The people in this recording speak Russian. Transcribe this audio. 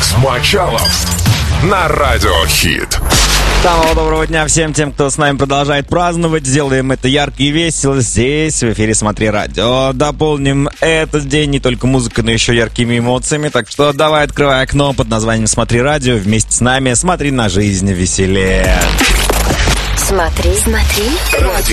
Смачалов на Радио Хит. Самого доброго дня всем тем, кто с нами продолжает праздновать. Сделаем это ярко и весело здесь, в эфире «Смотри радио». Дополним этот день не только музыкой, но еще яркими эмоциями. Так что давай, открывай окно под названием «Смотри радио». Вместе с нами смотри на жизнь веселее. Смотри, смотри.